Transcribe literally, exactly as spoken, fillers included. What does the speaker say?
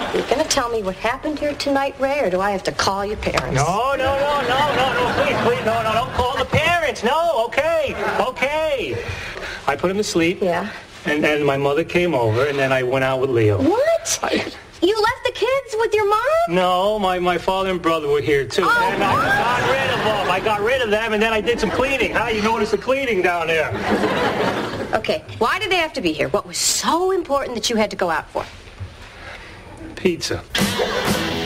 You gonna tell me what happened here tonight, Ray, or do I have to call your parents? No, no, no, no, no, no, please, please, no, no, don't call the parents. No, okay, okay. I put him to sleep. Yeah. And then my mother came over, and then I went out with Leo. What? I, You left the kids with your mom? no, my, my father and brother were here, too. Oh, and I got rid of them. I got rid of them, and then I did some cleaning. How you notice the cleaning down there? Okay, why did they have to be here? What was so important that you had to go out for? Pizza.